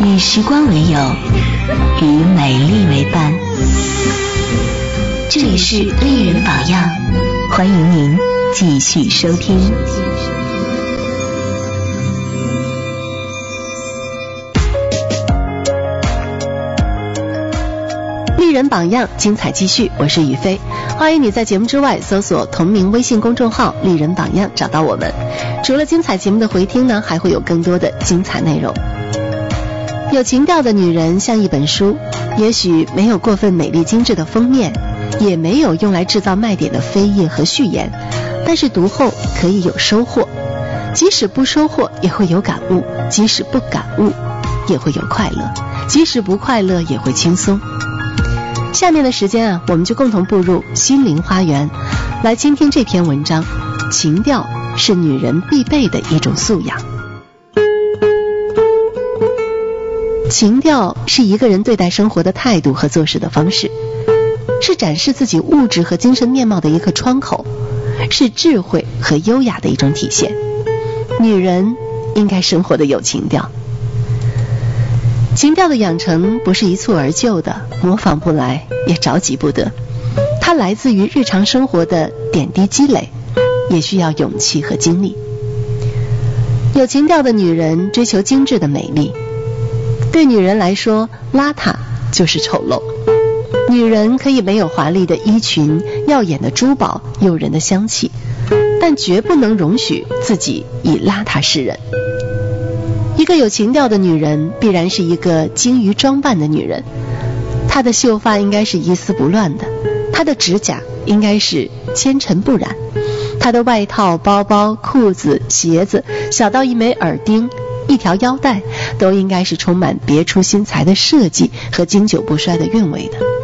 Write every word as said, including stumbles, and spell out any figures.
与时光为友，与美丽为伴。这里是丽人榜样，欢迎您继续收听。 丽人榜样，精彩继续，我是雨飞。欢迎你在节目之外搜索同名微信公众号丽人榜样找到我们。除了精彩节目的回听呢，还会有更多的精彩内容。有情调的女人像一本书，也许没有过分美丽精致的封面，也没有用来制造卖点的扉页和序言，但是读后可以有收获，即使不收获也会有感悟，即使不感悟也会有快乐，即使不快乐也会轻松。下面的时间啊，我们就共同步入心灵花园，来倾听这篇文章。情调是女人必备的一种素养。情调是一个人对待生活的态度和做事的方式，是展示自己物质和精神面貌的一个窗口，是智慧和优雅的一种体现。女人应该生活的有情调。情调的养成不是一蹴而就的，模仿不来，也着急不得。它来自于日常生活的点滴积累，也需要勇气和精力。有情调的女人追求精致的美丽，对女人来说，邋遢就是丑陋。女人可以没有华丽的衣裙、耀眼的珠宝、诱人的香气，但绝不能容许自己以邋遢示人。一个有情调的女人必然是一个精于装扮的女人，她的秀发应该是一丝不乱的，她的指甲应该是纤尘不染，她的外套、包包、裤子、鞋子，小到一枚耳钉、一条腰带，都应该是充满别出心裁的设计和经久不衰的韵味的。